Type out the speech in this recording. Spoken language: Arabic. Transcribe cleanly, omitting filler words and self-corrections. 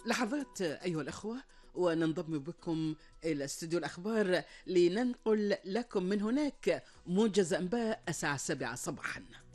لحظات أيها الأخوة وننضم بكم إلى استوديو الأخبار لننقل لكم من هناك موجز أنباء الساعة 7 صباحا.